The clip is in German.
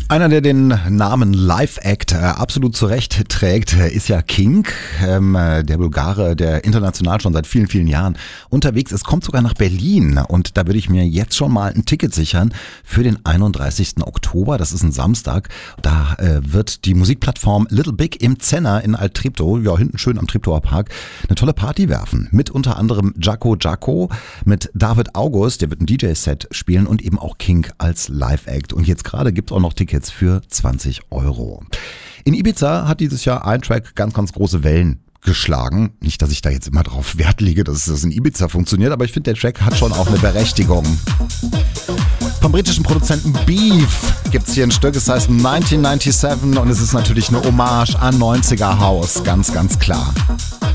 Einer, der den Namen Live Act absolut zurecht trägt, ist ja King, der Bulgare, der international schon seit vielen, vielen Jahren unterwegs ist, kommt sogar nach Berlin. Und da würde ich mir jetzt schon mal ein Ticket sichern für den 31. Oktober. Das ist ein Samstag. Da wird die Musikplattform Little Big im Zenner in Alt-Treptow, ja hinten schön am Treptower Park, eine tolle Party werfen. Mit unter anderem Jaco, mit David August, der wird ein DJ-Set spielen und eben auch King als Live Act. Und jetzt gerade gibt es auch noch Tickets für 20 Euro. In Ibiza hat dieses Jahr ein Track ganz, ganz große Wellen geschlagen. Nicht, dass ich da jetzt immer drauf Wert lege, dass das in Ibiza funktioniert, aber ich finde, der Track hat schon auch eine Berechtigung. Vom britischen Produzenten Beef gibt es hier ein Stück, es heißt 1997 und es ist natürlich eine Hommage an 90er House, ganz, ganz klar.